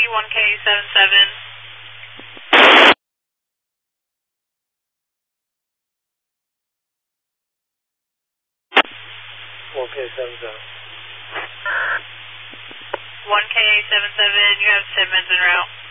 1K77. 1K77. 1K77, you have 10 minutes en route.